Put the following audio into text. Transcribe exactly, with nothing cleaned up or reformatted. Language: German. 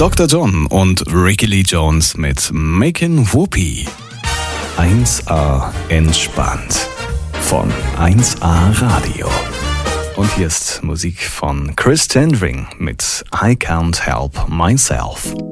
Doktor John und Ricky Lee Jones mit Makin' Whoopie. eins A entspannt von eins A Radio. Und hier ist Musik von Chris Tendring mit I Can't Help Myself.